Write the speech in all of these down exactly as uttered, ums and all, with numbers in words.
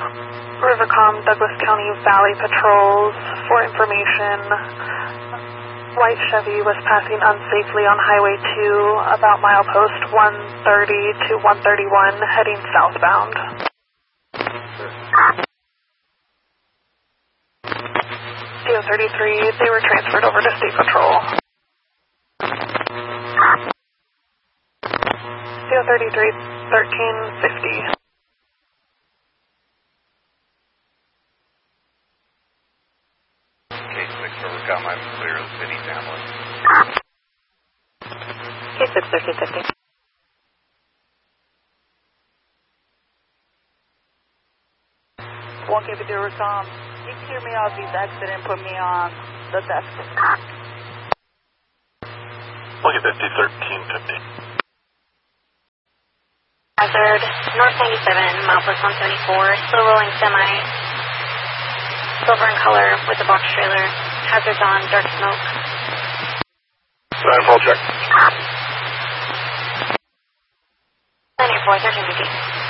Rivercom, Douglas County Valley Patrols. For information, white Chevy was passing unsafely on Highway two, about milepost one thirty to one thirty-one, heading southbound. D O thirty-three, they were transferred over to State Patrol. D O thirty-three, thirteen fifty. Rivercom, I'm clear of the city family. K six, thirteen fifty. one K fifty Rivercom, you clear me off these exit and put me on the desk. one K fifty, thirteen fifty. Hazard, North ninety-seven, milepost one seventy-four, slow rolling semi, silver in color with a box trailer. Hazards on, dark smoke. Nine full check. nine eight four, thirteen fifty.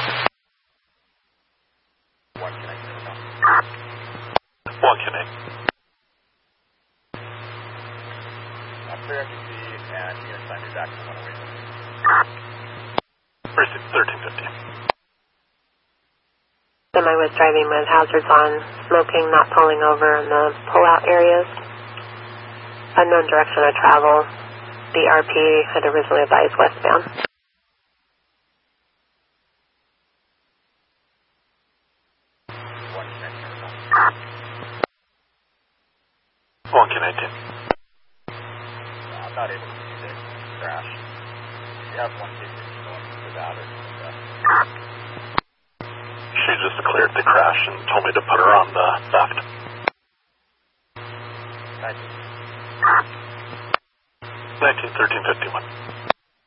One connect. One connect. I'm clear F T C and you assign me back to one away. Receipt thirteen fifty. Semi was driving with hazards on, smoking, not pulling over in the pull-out areas. Unknown direction of travel. The R P had originally advised westbound. One connected. No, I'm not able to see the crash. You have one case without it. She just declared the crash and told me to put her on the theft. nineteen thirteen fifty-one.